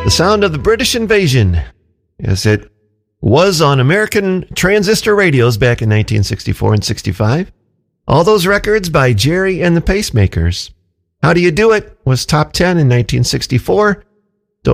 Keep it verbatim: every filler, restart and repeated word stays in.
The sound of the British invasion, as it was on American transistor radios back in nineteen sixty-four and sixty-five. All those records by Jerry and the Pacemakers. How Do You Do It was top ten in nineteen sixty-four.